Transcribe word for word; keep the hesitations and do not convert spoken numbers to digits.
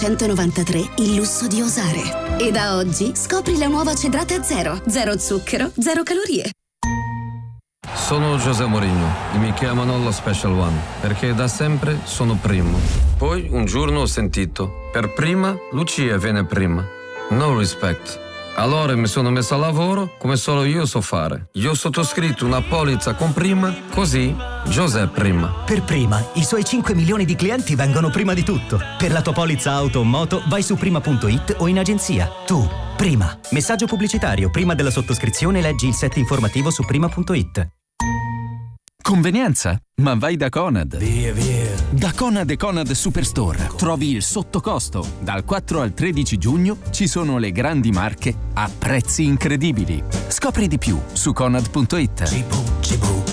centonovantatré il lusso di osare. E da oggi scopri la nuova Cedrate Zero. Zero zucchero, zero calorie. Sono José Mourinho e mi chiamano lo Special One perché da sempre sono primo. Poi un giorno ho sentito, per prima Lucia viene prima. No respect. Allora mi sono messo a lavoro come solo io so fare. Io ho sottoscritto una polizza con prima, così José prima. Per prima, i suoi cinque milioni di clienti vengono prima di tutto. Per la tua polizza auto o moto vai su prima punto it o in agenzia. Tu, prima. Messaggio pubblicitario. Prima della sottoscrizione leggi il set informativo su prima punto it. Convenienza? Ma vai da Conad. Via, via. Da Conad e Conad Superstore trovi il sottocosto. Dal quattro al tredici giugno ci sono le grandi marche a prezzi incredibili. Scopri di più su conad punto it. Cibu, cibu.